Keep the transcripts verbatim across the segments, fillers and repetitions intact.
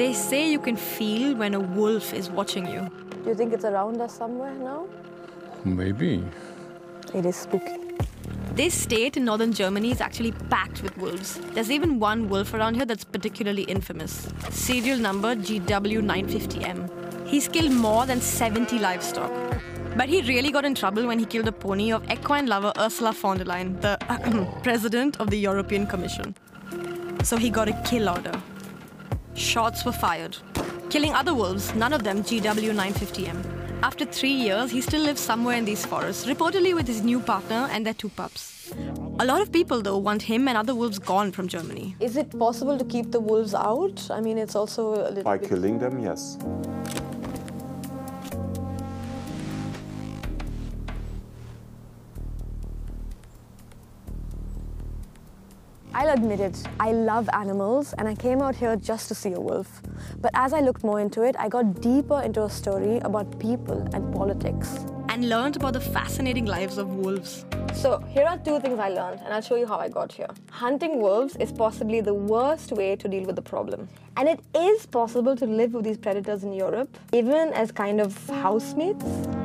They say you can feel when a wolf is watching you. Do you think it's around us somewhere now? Maybe. It is spooky. This state in northern Germany is actually packed with wolves. There's even one wolf around here that's particularly infamous. Serial number G W nine fifty M. He's killed more than seventy livestock. But he really got in trouble when he killed a pony of equine lover Ursula von der Leyen, the president of the European Commission. So he got a kill order. Shots were fired, killing other wolves, none of them G W nine fifty M. After three years, he still lives somewhere in these forests, reportedly with his new partner and their two pups. A lot of people, though, want him and other wolves gone from Germany. Is it possible to keep the wolves out? I mean, it's also a little By bit... killing them, yes. I'll admit it, I love animals and I came out here just to see a wolf. But as I looked more into it, I got deeper into a story about people and politics. And learned about the fascinating lives of wolves. So here are two things I learned, and I'll show you how I got here. Hunting wolves is possibly the worst way to deal with the problem. And it is possible to live with these predators in Europe, even as kind of housemates.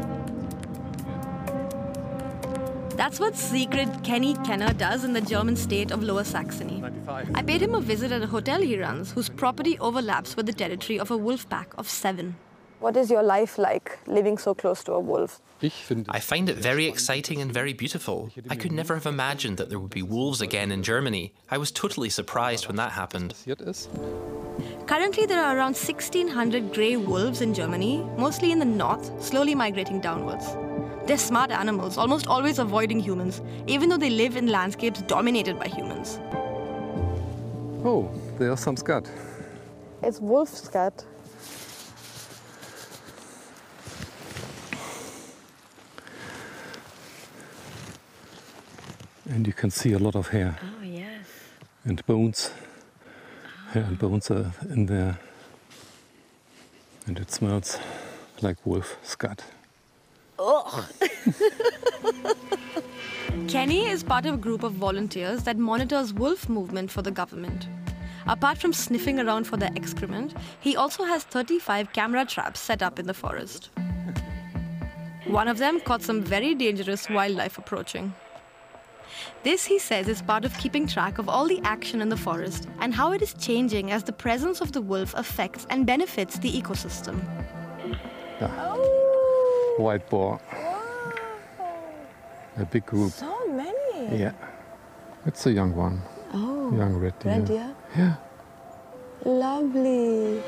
That's what secret Kenny Kenner does in the German state of Lower Saxony. I paid him a visit at a hotel he runs, whose property overlaps with the territory of a wolf pack of seven. What is your life like, living so close to a wolf? I find it very exciting and very beautiful. I could never have imagined that there would be wolves again in Germany. I was totally surprised when that happened. Currently, there are around sixteen hundred grey wolves in Germany, mostly in the north, slowly migrating downwards. They're smart animals, almost always avoiding humans, even though they live in landscapes dominated by humans. Oh, there's some scat. It's wolf scat. And you can see a lot of hair. Oh, yes. And bones. Oh. Hair and bones are in there. And it smells like wolf scat. Oh. Kenny is part of a group of volunteers that monitors wolf movement for the government. Apart from sniffing around for their excrement, he also has thirty-five camera traps set up in the forest. One of them caught some very dangerous wildlife approaching. This, he says, is part of keeping track of all the action in the forest and how it is changing as the presence of the wolf affects and benefits the ecosystem. Yeah. Oh. White boar. Wow. A big group. So many. Yeah. It's a young one. Oh. Young red deer. Red deer? Yeah. Lovely.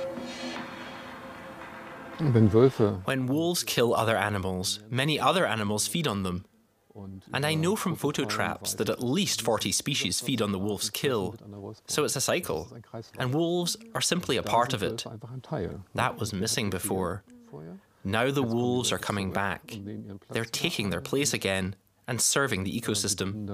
And then Wölfe. When wolves kill other animals, many other animals feed on them. And I know from photo traps that at least forty species feed on the wolf's kill. So it's a cycle. And wolves are simply a part of it. That was missing before. Now the wolves are coming back. They're taking their place again and serving the ecosystem.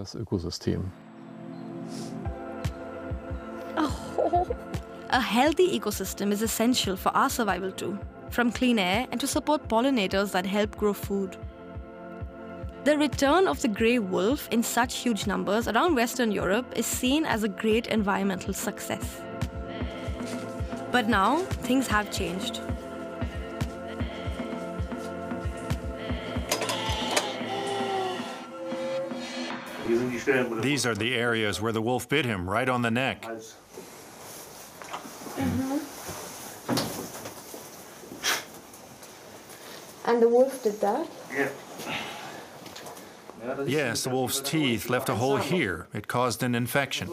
Oh. A healthy ecosystem is essential for our survival too, from clean air and to support pollinators that help grow food. The return of the grey wolf in such huge numbers around Western Europe is seen as a great environmental success. But now, things have changed. These are the areas where the wolf bit him, right on the neck. Mm-hmm. And the wolf did that? Yeah. Yes, the wolf's teeth left a hole here. It caused an infection.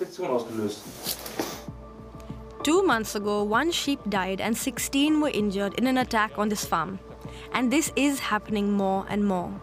Two months ago, one sheep died and sixteen were injured in an attack on this farm. And this is happening more and more.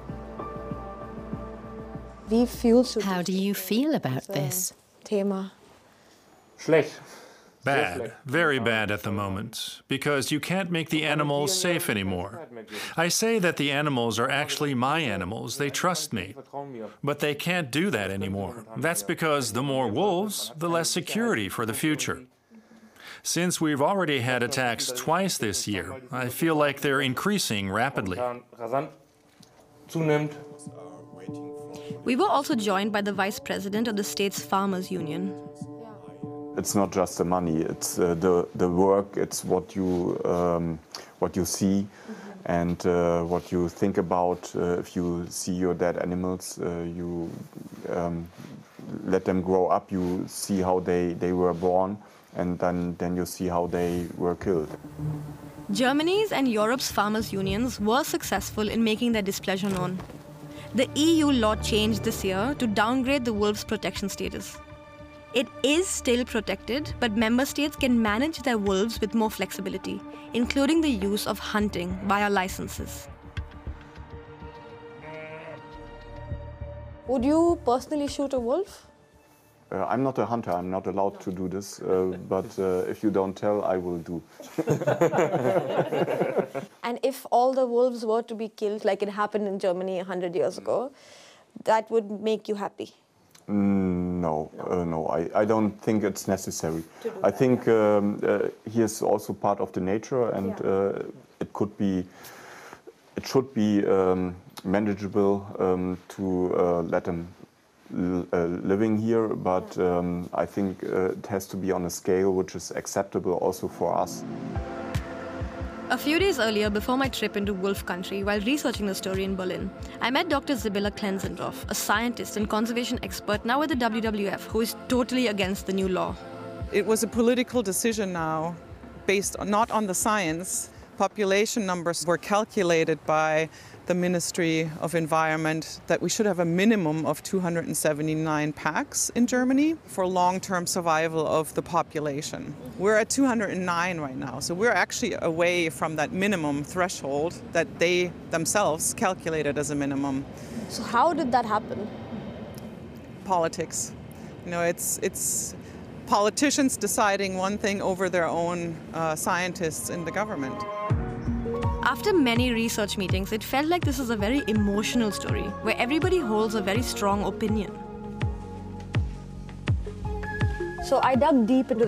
How do you feel about this? Thema. Schlecht. Bad, very bad at the moment, because you can't make the animals safe anymore. I say that the animals are actually my animals, they trust me. But they can't do that anymore. That's because the more wolves, the less security for the future. Since we've already had attacks twice this year, I feel like they're increasing rapidly. We were also joined by the vice president of the state's farmers union. it's not just the money, it's uh, the, the work, it's what you, um, what you see mm-hmm. and uh, what you think about. Uh, if you see your dead animals, uh, you um, let them grow up, you see how they, they were born, and then, then you see how they were killed. Germany's and Europe's farmers' unions were successful in making their displeasure known. The E U law changed this year to downgrade the wolves' protection status. It is still protected, but member states can manage their wolves with more flexibility, including the use of hunting via licenses. Would you personally shoot a wolf? Uh, I'm not a hunter, I'm not allowed to do this, uh, but uh, if you don't tell, I will do. And if all the wolves were to be killed, like it happened in Germany one hundred years ago, that would make you happy? Mm, no, no, uh, no I, I don't think it's necessary. I think um, uh, he is also part of the nature, and yeah. uh, it could be, it should be um, manageable um, to uh, let him Uh, living here, but um, I think uh, it has to be on a scale which is acceptable also for us. A few days earlier, before my trip into wolf country, while researching the story in Berlin, I met Doctor Sibylla Klenzendorf, a scientist and conservation expert now with the W W F, who is totally against the new law. It was a political decision now, based on, not on the science. Population numbers were calculated by the Ministry of Environment that we should have a minimum of two hundred seventy-nine packs in Germany for long-term survival of the population. We're at two hundred nine right now, so we're actually away from that minimum threshold that they themselves calculated as a minimum. So how did that happen? Politics. You know, it's it's politicians deciding one thing over their own uh, scientists in the government. After many research meetings, it felt like this is a very emotional story, where everybody holds a very strong opinion. So I dug deep into the